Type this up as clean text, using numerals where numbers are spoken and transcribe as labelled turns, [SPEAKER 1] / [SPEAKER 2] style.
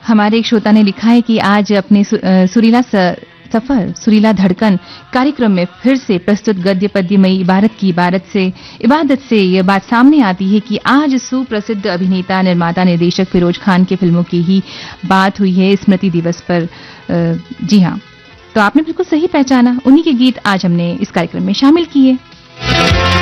[SPEAKER 1] हमारे एक श्रोता ने लिखा है कि आज अपने सुरीला सफर सुरीला धड़कन कार्यक्रम में फिर से प्रस्तुत गद्य पद्यमयी इबादत से यह बात सामने आती है कि आज सुप्रसिद्ध अभिनेता निर्माता निर्देशक फिरोज खान के फिल्मों की ही बात हुई है स्मृति दिवस पर। जी हाँ, तो आपने बिल्कुल सही पहचाना, उन्हीं के गीत आज हमने इस कार्यक्रम में शामिल किए।